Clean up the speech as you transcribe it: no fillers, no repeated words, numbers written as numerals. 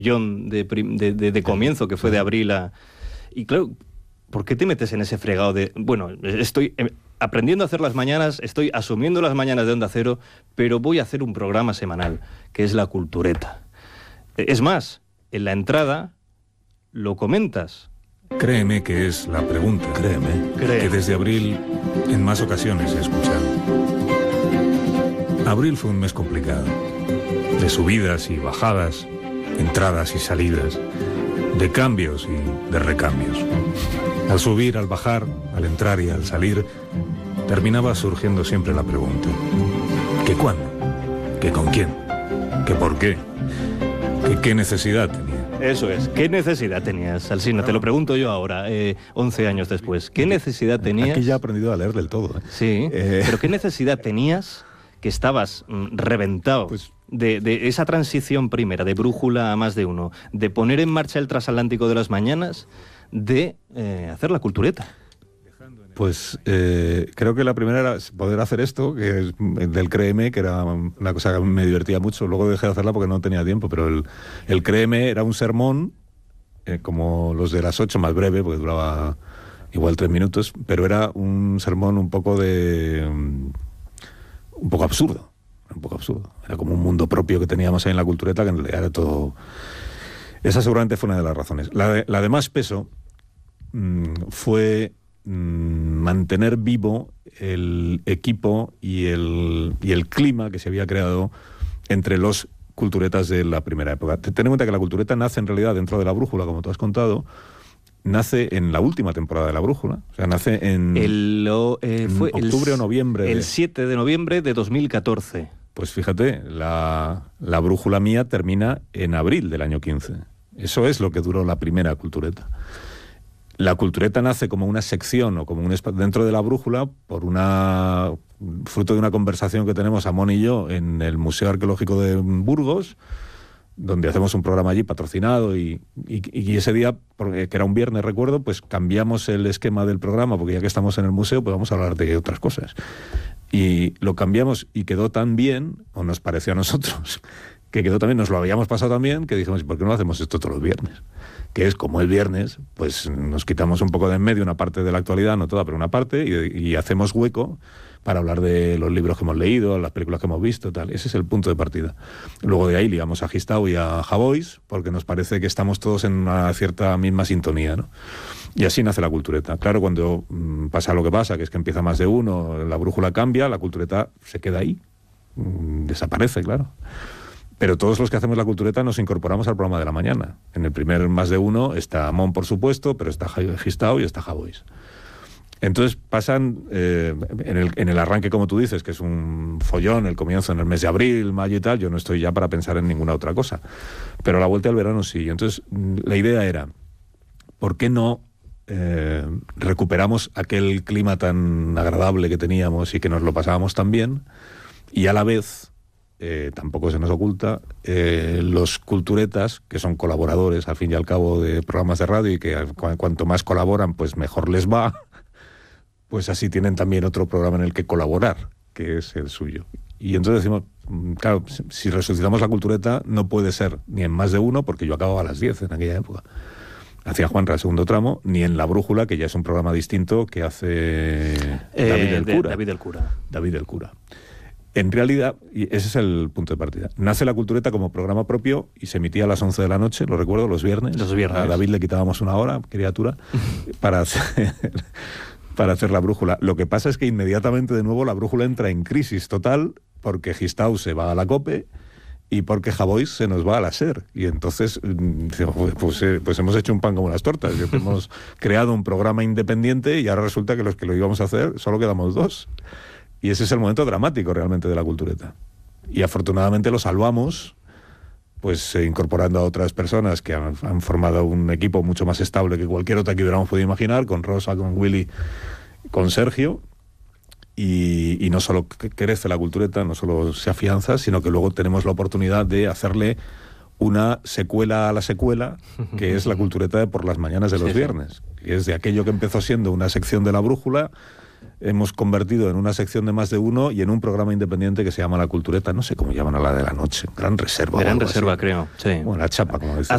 de comienzo, que fue de abril a... Y claro, ¿por qué te metes en ese fregado de... Bueno, estoy aprendiendo a hacer las mañanas, estoy asumiendo las mañanas de Onda Cero, pero voy a hacer un programa semanal, que es La Cultureta. Es más, en la entrada lo comentas. Créeme que es la pregunta. Créeme. Que desde abril en más ocasiones he escuchado. Abril fue un mes complicado, de subidas y bajadas, entradas y salidas, de cambios y de recambios. Al subir, al bajar, al entrar y al salir, terminaba surgiendo siempre la pregunta: ¿qué cuándo? ¿Qué con quién? ¿Qué por qué? ¿Qué necesidad tenía? Eso es, ¿qué necesidad tenías, Alsina? Te lo pregunto yo ahora, 11 años después. ¿Qué necesidad tenías? Aquí ya he aprendido a leer del todo. Sí, pero ¿qué necesidad tenías que estabas reventado de esa transición primera, de brújula a más de uno, de poner en marcha el transatlántico de las mañanas, de hacer La Cultureta? Pues creo que la primera era poder hacer esto, que es del Créeme, que era una cosa que me divertía mucho. Luego dejé de hacerla porque no tenía tiempo, pero el Créeme era un sermón, como los de las 8, más breve, porque duraba igual 3 minutos, pero era un sermón un poco absurdo. Un poco absurdo. Era como un mundo propio que teníamos ahí en La Cultureta, que en realidad era todo... Esa seguramente fue una de las razones. La de más peso fue mantener vivo el equipo y el clima que se había creado entre los culturetas de la primera época. Ten en cuenta que La Cultureta nace en realidad dentro de La Brújula, como tú has contado. Nace en la última temporada de La Brújula. O sea, nace en octubre o noviembre. El 7 de noviembre de 2014. Pues fíjate, la Brújula mía termina en abril del año 15. Eso es lo que duró la primera Cultureta. La Cultureta nace como una sección o como un dentro de La Brújula fruto de una conversación que tenemos Amón y yo en el Museo Arqueológico de Burgos, donde hacemos un programa allí patrocinado y ese día, que era un viernes, recuerdo, pues cambiamos el esquema del programa, porque ya que estamos en el museo, pues vamos a hablar de otras cosas. Y lo cambiamos y quedó tan bien, o nos pareció a nosotros, que quedó también, nos lo habíamos pasado tan bien, que dijimos, ¿por qué no hacemos esto todos los viernes? Que es como el viernes, pues nos quitamos un poco de en medio una parte de la actualidad, no toda, pero una parte, y hacemos hueco para hablar de los libros que hemos leído, las películas que hemos visto, tal. Ese es el punto de partida. Luego de ahí ligamos a Gistau y a Javois, porque nos parece que estamos todos en una cierta misma sintonía, ¿no? Y así nace La Cultureta. Claro, cuando pasa lo que pasa, que es que empieza más de uno, La Brújula cambia, La Cultureta se queda ahí, desaparece, claro. Pero todos los que hacemos La Cultureta nos incorporamos al programa de la mañana. En el primer más de uno está Amón, por supuesto, pero está Gistau y está Javois. Entonces pasan, en el arranque, como tú dices, que es un follón, el comienzo en el mes de abril, mayo y tal, yo no estoy ya para pensar en ninguna otra cosa. Pero a la vuelta del verano sí. Entonces la idea era, ¿por qué no recuperamos aquel clima tan agradable que teníamos y que nos lo pasábamos tan bien? Y a la vez... tampoco se nos oculta, los culturetas, que son colaboradores al fin y al cabo de programas de radio y que cuanto más colaboran, pues mejor les va, pues así tienen también otro programa en el que colaborar, que es el suyo. Y entonces decimos, claro, si resucitamos La Cultureta no puede ser ni en más de uno, porque yo acababa a las 10 en aquella época. Hacía Juanra el segundo tramo, ni en La Brújula, que ya es un programa distinto que hace David el Cura. En realidad, y ese es el punto de partida, nace La Cultureta como programa propio y se emitía a las 11 de la noche, lo recuerdo, los viernes. A David le quitábamos una hora, criatura, para hacer La Brújula. Lo que pasa es que inmediatamente de nuevo La Brújula entra en crisis total, porque Gistau se va a la COPE y porque Javois se nos va a la SER. Y entonces, pues hemos hecho un pan como las tortas. Hemos creado un programa independiente y ahora resulta que los que lo íbamos a hacer solo quedamos 2. Y ese es el momento dramático realmente de La Cultureta. Y afortunadamente lo salvamos, pues incorporando a otras personas que han formado un equipo mucho más estable que cualquier otra que hubiéramos podido imaginar, con Rosa, con Willy, con Sergio. Y no solo crece La Cultureta, no solo se afianza, sino que luego tenemos la oportunidad de hacerle una secuela a la secuela, que es La Cultureta de por las mañanas de los viernes. Y es de aquello que empezó siendo una sección de La Brújula, hemos convertido en una sección de más de uno y en un programa independiente que se llama La Cultureta, no sé cómo llaman a la de la noche, Gran Reserva. Gran Reserva, creo, sí. Bueno, la chapa, como decía.